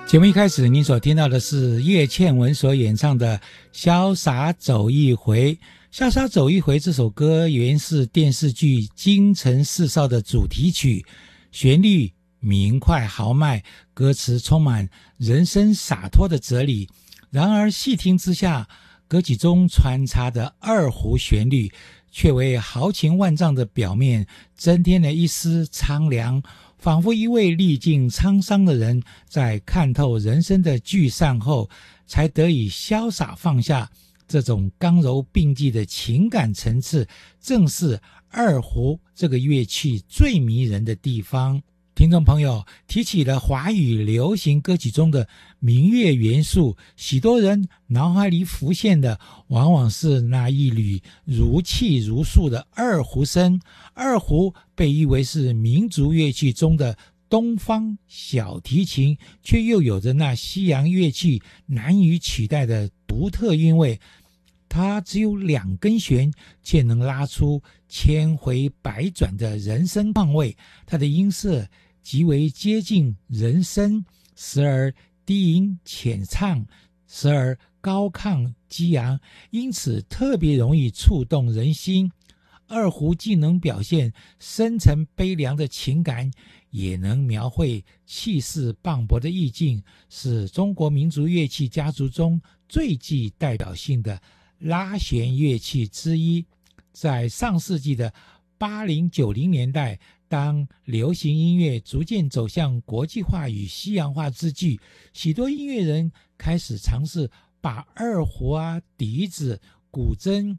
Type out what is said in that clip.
节目一开始您所听到的是叶倩文所演唱的《潇洒走一回》。潇洒走一回这首歌原是电视剧《京城四少》的主题曲，旋律明快豪迈，歌词充满人生洒脱的哲理。然而细听之下，歌曲中穿插的二胡旋律却为豪情万丈的表面增添了一丝苍凉，仿佛一位历尽沧桑的人在看透人生的聚散后，才得以潇洒放下。这种刚柔并济的情感层次，正是二胡这个乐器最迷人的地方。听众朋友，提起了华语流行歌曲中的民乐元素，许多人脑海里浮现的往往是那一缕如泣如诉的二胡声。二胡被誉为是民族乐器中的东方小提琴，却又有着那西洋乐器难以取代的独特韵味。它只有2根弦，却能拉出千回百转的人声况味。它的音色极为接近人声，时而低吟浅唱，时而高亢激昂，因此特别容易触动人心。二胡既能表现深沉悲凉的情感，也能描绘气势磅礴的意境，是中国民族乐器家族中最具代表性的拉弦乐器之一。在上世纪的80、90年代，当流行音乐逐渐走向国际化与西洋化之际，许多音乐人开始尝试把二胡笛子、古筝